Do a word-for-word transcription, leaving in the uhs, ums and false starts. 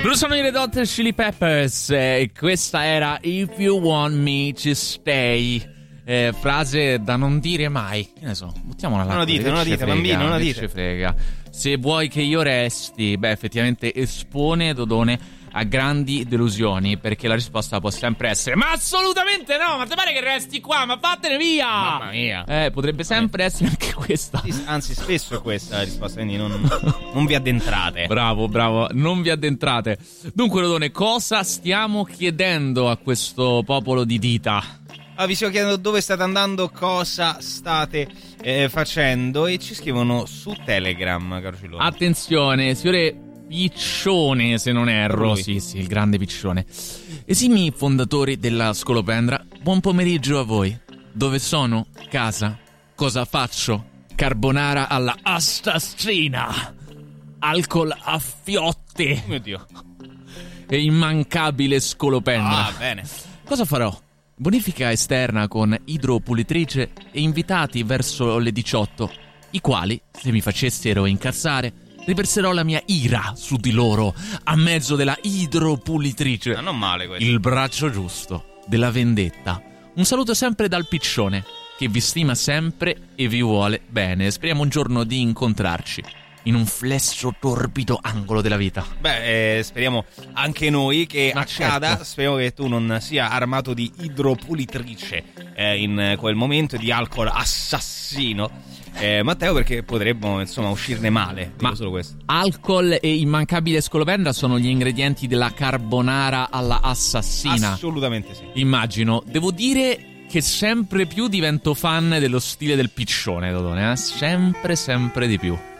Loro sono i Red Hot Chili Peppers e questa era If You Want Me to Stay. Eh, frase da non dire mai. Che ne so, buttiamola là. Non la dite, non la dite, bambino, non la dite. Che frega. Se vuoi che io resti, beh, effettivamente espone Dodone a grandi delusioni, perché la risposta può sempre essere: ma assolutamente no, ma ti pare che resti qua, ma vattene via. Mamma mia. Eh, potrebbe sempre essere anche questa. Anzi, spesso è questa la risposta, quindi non, non vi addentrate. Bravo, bravo, non vi addentrate. Dunque, Dodone, cosa stiamo chiedendo a questo popolo di dita? Ah, vi sto chiedendo dove state andando, cosa state eh, facendo, e ci scrivono su Telegram, caro Cilone. Attenzione, signore Piccione, se non erro. Lui. Sì, sì, il grande Piccione. Esimi fondatori della Scolopendra, buon pomeriggio a voi. Dove sono? Casa. Cosa faccio? Carbonara alla assassina, alcol a fiotte. Oh mio Dio. E immancabile Scolopendra. Ah, bene. Cosa farò? Bonifica esterna con idropulitrice e invitati verso le diciotto, i quali, se mi facessero incazzare, riverserò la mia ira su di loro a mezzo della idropulitrice. Ma non male questo. Il braccio giusto della vendetta. Un saluto sempre dal Piccione, che vi stima sempre e vi vuole bene. Speriamo un giorno di incontrarci in un flesso torbido angolo della vita. Beh, eh, speriamo anche noi che Ma accada. certo. Speriamo che tu non sia armato di idropulitrice eh, in quel momento, di alcol assassino. Eh, Matteo, perché potremmo insomma uscirne male. Dico Ma solo questo. alcol e immancabile Scolopendra sono gli ingredienti della carbonara alla assassina. Assolutamente sì. Immagino. Devo dire che sempre più divento fan dello stile del Piccione, Dodone, eh? Sempre, sempre di più.